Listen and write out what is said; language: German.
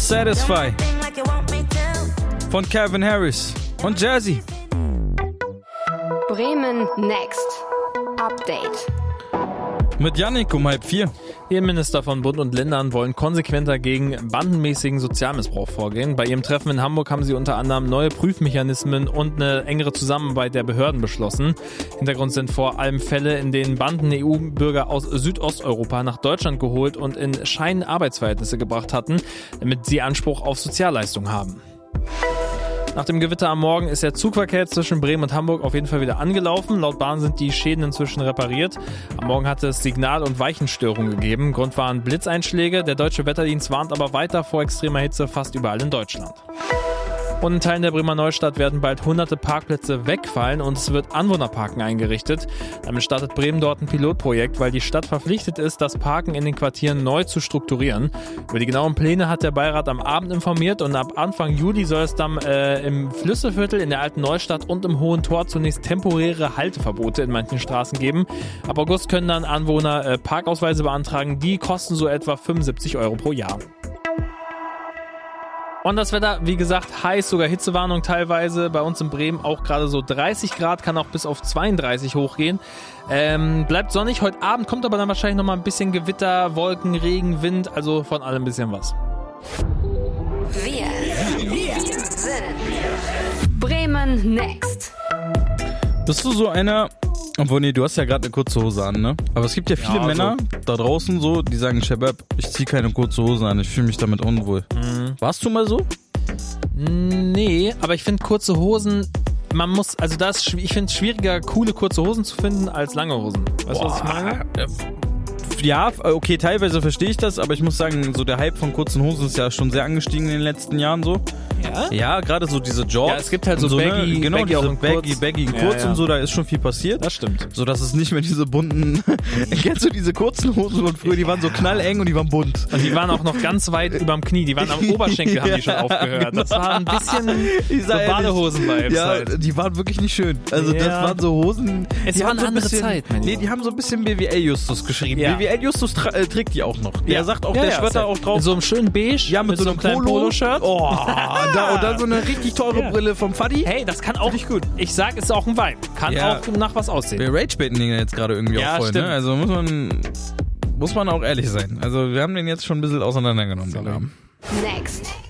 Satisfy von Calvin Harris und Jazzy. Bremen Next Update. Mit Yannick um 3:30. Die Innenminister von Bund und Ländern wollen konsequenter gegen bandenmäßigen Sozialmissbrauch vorgehen. Bei ihrem Treffen in Hamburg haben sie unter anderem neue Prüfmechanismen und eine engere Zusammenarbeit der Behörden beschlossen. Hintergrund sind vor allem Fälle, in denen Banden EU-Bürger aus Südosteuropa nach Deutschland geholt und in Scheinarbeitsverhältnisse gebracht hatten, damit sie Anspruch auf Sozialleistungen haben. Nach dem Gewitter am Morgen ist der Zugverkehr zwischen Bremen und Hamburg auf jeden Fall wieder angelaufen. Laut Bahn sind die Schäden inzwischen repariert. Am Morgen hatte es Signal- und Weichenstörungen gegeben. Grund waren Blitzeinschläge. Der Deutsche Wetterdienst warnt aber weiter vor extremer Hitze fast überall in Deutschland. Und in Teilen der Bremer Neustadt werden bald hunderte Parkplätze wegfallen und es wird Anwohnerparken eingerichtet. Damit startet Bremen dort ein Pilotprojekt, weil die Stadt verpflichtet ist, das Parken in den Quartieren neu zu strukturieren. Über die genauen Pläne hat der Beirat am Abend informiert und ab Anfang Juli soll es dann im Flüsseviertel, in der Alten Neustadt und im Hohen Tor zunächst temporäre Halteverbote in manchen Straßen geben. Ab August können dann Anwohner Parkausweise beantragen, die kosten so etwa 75 € pro Jahr. Und das Wetter, wie gesagt, heiß, sogar Hitzewarnung teilweise. Bei uns in Bremen auch gerade so 30 Grad, kann auch bis auf 32 hochgehen. Bleibt sonnig. Heute Abend kommt aber dann wahrscheinlich nochmal ein bisschen Gewitter, Wolken, Regen, Wind. Also von allem ein bisschen was. Wir sind Bremen Next. Bist du so einer... Obwohl, nee, du hast ja gerade eine kurze Hose an, ne? Aber es gibt ja viele Männer da draußen so, die sagen, Shabab, ich ziehe keine kurze Hose an, ich fühle mich damit unwohl. Warst du mal so? Nee, aber ich finde kurze Hosen, ich finde es schwieriger, coole kurze Hosen zu finden als lange Hosen. Weißt du, was ich meine? Ja, okay, teilweise verstehe ich das, aber ich muss sagen, so der Hype von kurzen Hosen ist ja schon sehr angestiegen in den letzten Jahren so. Ja? Ja, gerade so diese Jorts. Ja, es gibt halt so Baggy, ne? genau, Baggy diese und Baggy und kurz und so, da ist schon viel passiert. Das stimmt. So, dass es nicht mehr diese bunten, kennst du diese kurzen Hosen von früher, die waren so knalleng und die waren bunt. Und die waren auch noch ganz weit überm Knie, die waren am Oberschenkel, haben die schon aufgehört. Genau. Das war ein bisschen so Badehosen-Vibes ja, halt. die waren wirklich nicht schön. Also das waren so Hosen, Es die war haben eine so ein andere bisschen, Zeit, mein nee, Lieber. die haben so ein bisschen BWL-Justus geschrieben. Ja. BWL-Justus trägt die auch noch. Der sagt auch, der Schwetter auch drauf. In so einem schönen Beige, Ja, mit so einem kleinen Polo-Shirt. Polo-Shirt. Oh, und dann so eine richtig teure Brille vom Faddy. Hey, das kann auch nicht gut. Ich sag, es ist auch ein Vibe. Kann auch nach was aussehen. Wir ragebaiten den jetzt gerade irgendwie Ja, auch voll, stimmt. ne? Also muss man auch ehrlich sein. Also wir haben den jetzt schon ein bisschen auseinandergenommen. Next.